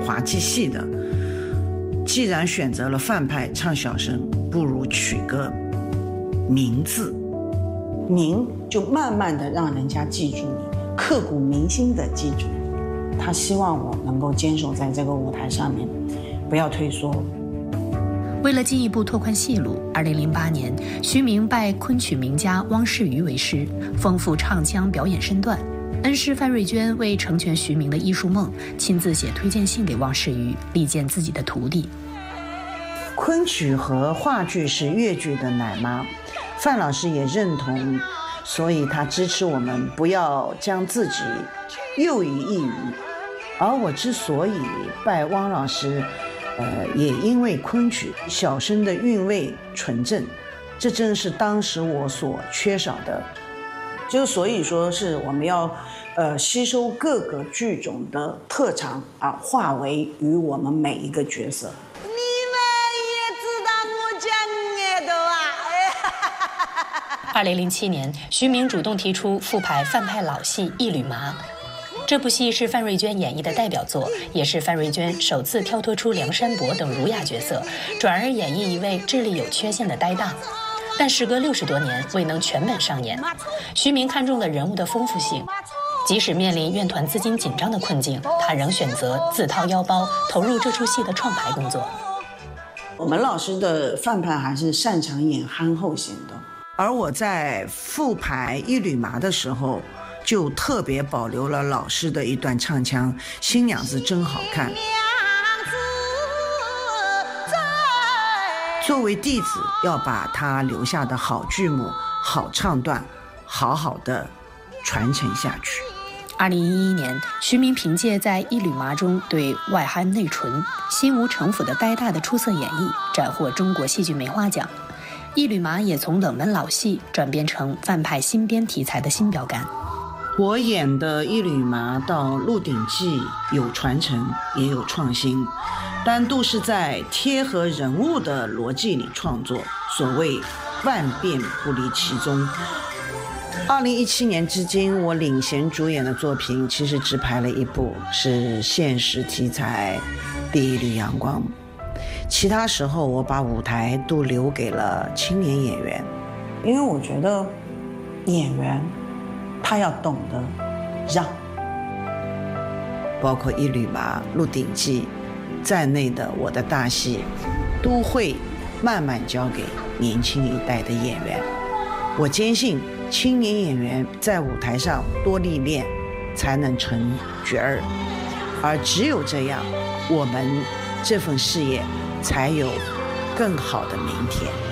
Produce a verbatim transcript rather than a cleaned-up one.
滑稽戏的。既然选择了范派唱小生，不如取个名字， 名就慢慢的让人家记住你，刻骨铭心的记住你。他希望我能够坚守在这个舞台上面，不要退缩。 为了进一步拓宽戏路，二零零八年，徐明拜昆曲名家汪世瑜为师，丰富唱腔表演身段。恩师范瑞娟为成全徐明的艺术梦，亲自写推荐信给汪世瑜，力荐自己的徒弟。 昆曲和话剧是粤剧的奶妈，范老师也认同，所以他支持我们不要将自己囿于一隅。而我之所以拜汪老师，呃，也因为昆曲小生的韵味纯正，这正是当时我所缺少的。就所以说是我们要呃吸收各个剧种的特长啊，化为于我们每一个角色。 你们也知道我讲的啊。 二零零七年，徐明主动提出复排范派老戏《一缕麻》。这部戏是范瑞娟演绎的代表作，也是范瑞娟首次跳脱出梁山伯等儒雅角色，转而演绎一位智力有缺陷的呆大。但时隔六十多年未能全本上演，徐明看中了人物的丰富性，即使面临院团资金紧张的困境，他仍选择自掏腰包投入这出戏的创排工作。 我们老师的范派还是擅长演憨厚型的， 而我在复排《一缕麻》的时候，就特别保留了老师的一段唱腔，新娘子真好看。作为弟子，要把他留下的好剧目、好唱段，好好的传承下去。 二零一一年，徐明凭借在《一缕麻》中对外憨内纯、心无城府的呆大的出色演绎，斩获中国戏剧梅花奖。《一缕麻》也从冷门老戏转变成范派新编题材的新标杆。 我演的《一缕麻》到《鹿鼎记》有传承，也有创新，但都是在贴合人物的逻辑里创作，所谓万变不离其宗。二零一七年至今，我领衔主演的作品其实只拍了一部，是现实题材《第一缕阳光》，其他时候我把舞台都留给了青年演员， 因为我觉得演员他要懂得让， 包括《一缕麻》《鹿鼎记》在内的我的大戏，都会慢慢交给年轻一代的演员。我坚信青年演员在舞台上多历练，才能成角儿，而只有这样，我们这份事业才有更好的明天。